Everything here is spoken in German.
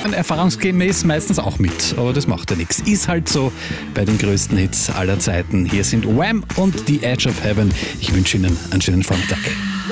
Erfahrungsgemäß meistens auch mit, aber das macht ja nichts. Ist halt so bei den größten Hits aller Zeiten. Hier sind Wham und The Edge of Heaven. Ich wünsche Ihnen einen schönen Vormittag.